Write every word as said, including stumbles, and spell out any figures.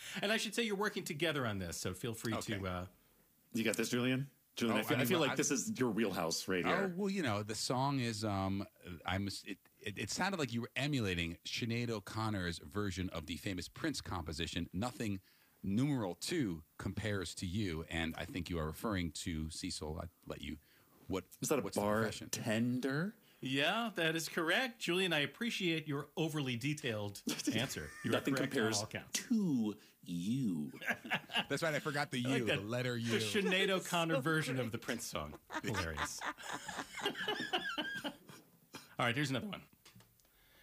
And I should say you're working together on this, so feel free Okay. to... Uh, You got this, Julian? Julian, Oh, I feel, I mean, I feel well, like I- this is your wheelhouse right Oh, here. well, you know, the song is, um, I'm, it, it, it sounded like you were emulating Sinead O'Connor's version of the famous Prince composition, Nothing Numeral two Compares to You. And I think you are referring to, Cecil, I'd let you, what, Is that a what's the bar profession? tender? yeah, that is correct. Julian, I appreciate your overly detailed answer. You are Nothing correct on compares all counts. to you. That's right, I forgot the U, like the that- letter U. The Sinead O'Connor version of the Prince song. Hilarious. All right, here's another one.